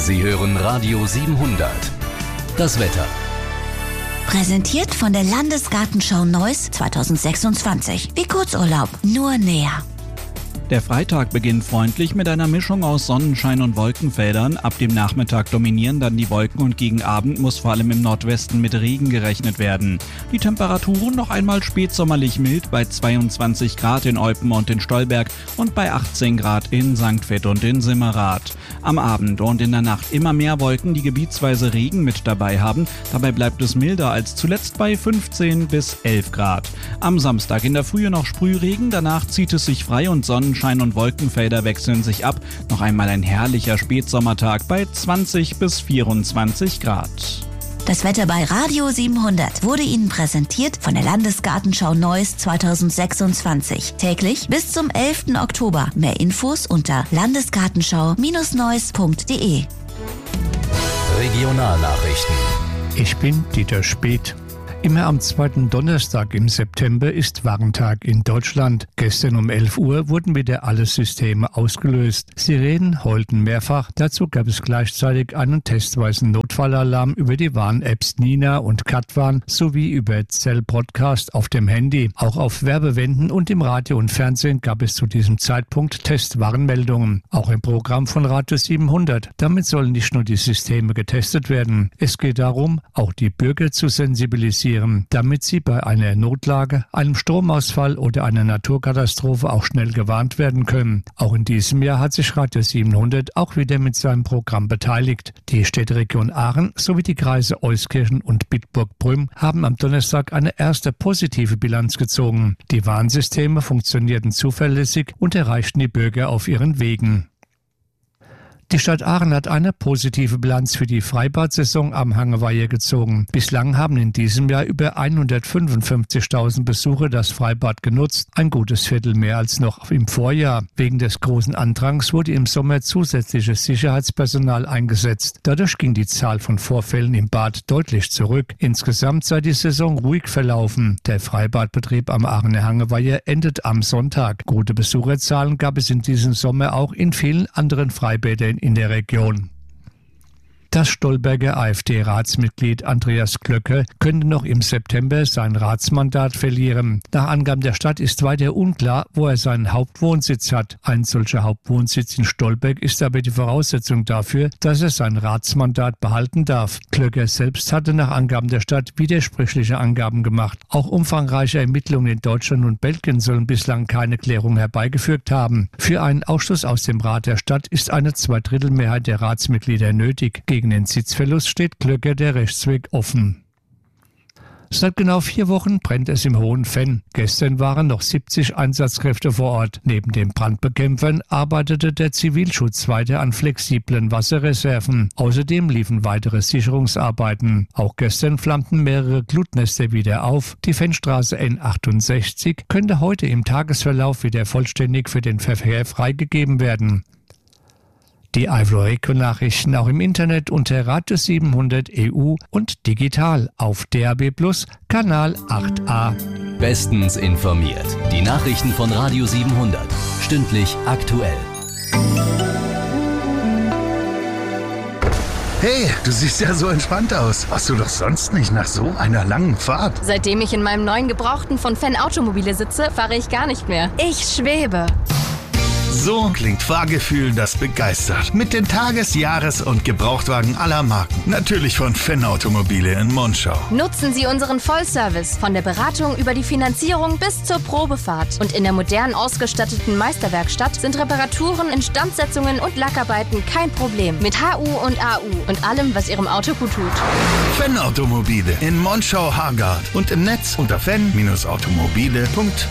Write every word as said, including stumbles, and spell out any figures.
Sie hören Radio siebenhundert. Das Wetter. Präsentiert von der Landesgartenschau Neuss zweitausendsechsundzwanzig. Wie Kurzurlaub, nur näher. Der Freitag beginnt freundlich mit einer Mischung aus Sonnenschein und Wolkenfeldern. Ab dem Nachmittag dominieren dann die Wolken und gegen Abend muss vor allem im Nordwesten mit Regen gerechnet werden. Die Temperaturen noch einmal spätsommerlich mild bei zweiundzwanzig Grad in Eupen und in Stolberg und bei achtzehn Grad in Sankt Vith und in Simmerath. Am Abend und in der Nacht immer mehr Wolken, die gebietsweise Regen mit dabei haben. Dabei bleibt es milder als zuletzt bei fünfzehn bis elf Grad. Am Samstag in der Frühe noch Sprühregen, danach zieht es sich frei und Sonnenschein und Wolkenfelder wechseln sich ab. Noch einmal ein herrlicher Spätsommertag bei zwanzig bis vierundzwanzig Grad. Das Wetter bei Radio siebenhundert wurde Ihnen präsentiert von der Landesgartenschau Neuss zweitausendsechsundzwanzig. Täglich bis zum elften Oktober. Mehr Infos unter landesgartenschau Neuss punkt de. Regionalnachrichten. Ich bin Dieter Speth. Immer am zweiten Donnerstag im September ist Warntag in Deutschland. Gestern um elf Uhr wurden wieder alle Systeme ausgelöst. Sirenen heulten mehrfach. Dazu gab es gleichzeitig einen testweisen Notfallalarm über die Warn-Apps Nina und Katwarn sowie über Zell Podcast auf dem Handy. Auch auf Werbewänden und im Radio und Fernsehen gab es zu diesem Zeitpunkt Testwarnmeldungen. Auch im Programm von Radio siebenhundert. Damit sollen nicht nur die Systeme getestet werden. Es geht darum, auch die Bürger zu sensibilisieren, damit sie bei einer Notlage, einem Stromausfall oder einer Naturkatastrophe auch schnell gewarnt werden können. Auch in diesem Jahr hat sich Radio siebenhundert auch wieder mit seinem Programm beteiligt. Die Städteregion Aachen sowie die Kreise Euskirchen und Bitburg-Prüm haben am Donnerstag eine erste positive Bilanz gezogen. Die Warnsysteme funktionierten zuverlässig und erreichten die Bürger auf ihren Wegen. Die Stadt Aachen hat eine positive Bilanz für die Freibad-Saison am Hangeweiher gezogen. Bislang haben in diesem Jahr über hundertfünfundfünfzigtausend Besucher das Freibad genutzt, ein gutes Viertel mehr als noch im Vorjahr. Wegen des großen Andrangs wurde im Sommer zusätzliches Sicherheitspersonal eingesetzt. Dadurch ging die Zahl von Vorfällen im Bad deutlich zurück. Insgesamt sei die Saison ruhig verlaufen. Der Freibadbetrieb am Aachener Hangeweiher endet am Sonntag. Gute Besucherzahlen gab es in diesem Sommer auch in vielen anderen Freibädern in der Region. Das Stolberger AfD-Ratsmitglied Andreas Glöcke könnte noch im September sein Ratsmandat verlieren. Nach Angaben der Stadt ist weiter unklar, wo er seinen Hauptwohnsitz hat. Ein solcher Hauptwohnsitz in Stolberg ist aber die Voraussetzung dafür, dass er sein Ratsmandat behalten darf. Glöcke selbst hatte nach Angaben der Stadt widersprüchliche Angaben gemacht. Auch umfangreiche Ermittlungen in Deutschland und Belgien sollen bislang keine Klärung herbeigeführt haben. Für einen Ausschluss aus dem Rat der Stadt ist eine Zweidrittelmehrheit der Ratsmitglieder nötig. Gegen den Sitzverlust steht Glöcke der Rechtsweg offen. Seit genau vier Wochen brennt es im Hohen Venn. Gestern waren noch siebzig Einsatzkräfte vor Ort. Neben den Brandbekämpfern arbeitete der Zivilschutz weiter an flexiblen Wasserreserven. Außerdem liefen weitere Sicherungsarbeiten. Auch gestern flammten mehrere Glutnester wieder auf. Die Vennstraße N achtundsechzig könnte heute im Tagesverlauf wieder vollständig für den Verkehr freigegeben werden. Die Eifel-Region-Nachrichten auch im Internet unter Radio siebenhundert E U und digital auf D A B Plus, Kanal acht a. Bestens informiert. Die Nachrichten von Radio siebenhundert. Stündlich aktuell. Hey, du siehst ja so entspannt aus. Warst du doch sonst nicht nach so einer langen Fahrt? Seitdem ich in meinem neuen Gebrauchten von Fenn Automobile sitze, fahre ich gar nicht mehr. Ich schwebe. So klingt Fahrgefühl, das begeistert. Mit den Tages-, Jahres- und Gebrauchtwagen aller Marken. Natürlich von Fenn Automobile in Monschau. Nutzen Sie unseren Vollservice von der Beratung über die Finanzierung bis zur Probefahrt. Und in der modern ausgestatteten Meisterwerkstatt sind Reparaturen, Instandsetzungen und Lackarbeiten kein Problem. Mit H U und A U und allem, was Ihrem Auto gut tut. Fenn Automobile in Monschau-Hargard und im Netz unter fenn Bindestrich automobile punkt